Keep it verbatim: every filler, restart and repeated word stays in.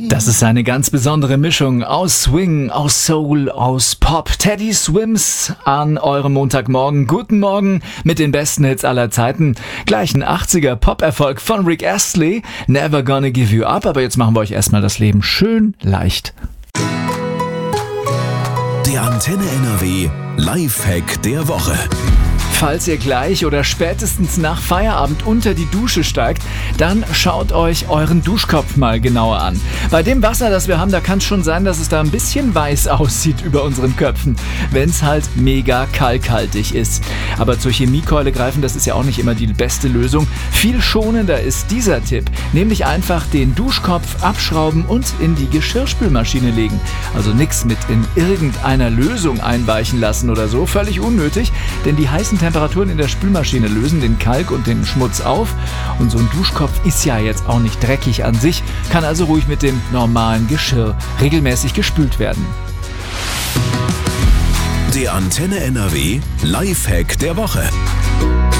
Das ist eine ganz besondere Mischung aus Swing, aus Soul, aus Pop. Teddy Swims an eurem Montagmorgen. Guten Morgen mit den besten Hits aller Zeiten. Gleich ein achtziger Pop-Erfolg von Rick Astley. Never Gonna Give You Up. Aber jetzt machen wir euch erstmal das Leben schön leicht. Der Antenne N R W Lifehack der Woche. Falls ihr gleich oder spätestens nach Feierabend unter die Dusche steigt, dann schaut euch euren Duschkopf mal genauer an. Bei dem Wasser, das wir haben, da kann es schon sein, dass es da ein bisschen weiß aussieht über unseren Köpfen, wenn es halt mega kalkhaltig ist. Aber zur Chemiekeule greifen, das ist ja auch nicht immer die beste Lösung. Viel schonender ist dieser Tipp, nämlich einfach den Duschkopf abschrauben und in die Geschirrspülmaschine legen. Also nichts mit in irgendeiner Lösung einweichen lassen oder so, völlig unnötig, denn die heißen Temperaturen in der Spülmaschine lösen den Kalk und den Schmutz auf und so ein Duschkopf ist ja jetzt auch nicht dreckig an sich, kann also ruhig mit dem normalen Geschirr regelmäßig gespült werden. Der Antenne N R W Lifehack der Woche.